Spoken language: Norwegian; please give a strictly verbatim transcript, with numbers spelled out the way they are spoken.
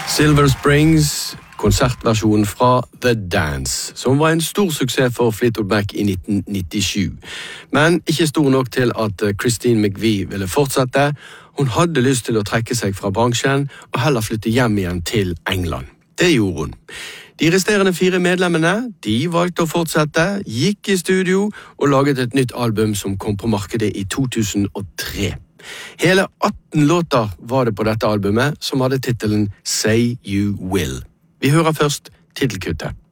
Silver Springs, konsertversjonen fra The Dance, som var en stor suksess for Fleetwood Mac i nitten nittisju. Men ikke stor nok til at Christine McVie ville fortsette. Hun hadde lyst til å trekke seg fra bransjen og heller flytte hjem igjen til England. Det gjorde hun. De resterende fire medlemmene, de valgte å fortsette, gikk i studio og laget et nytt album som kom på markedet i to tusen og tre. Hele atten låter var det på dette albumet, som hadde titelen Say You Will. Vi hører først titelkuttet.